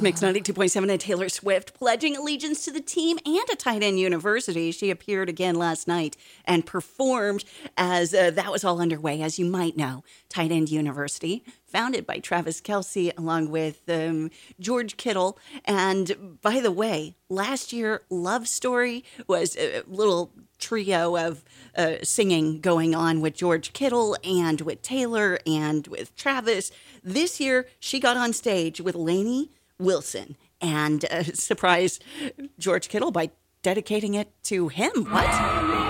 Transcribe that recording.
Mix 92.7 and Taylor Swift pledging allegiance to the team and a tight end university. She appeared again last night and performed as that was all underway. As you might know, Tight End University, founded by Travis Kelce along with George Kittle. And by the way, last year, Love Story was a little trio of singing going on with George Kittle and with Taylor and with Travis. This year, she got on stage with Lainey Wilson and surprised George Kittle by dedicating it to him. What?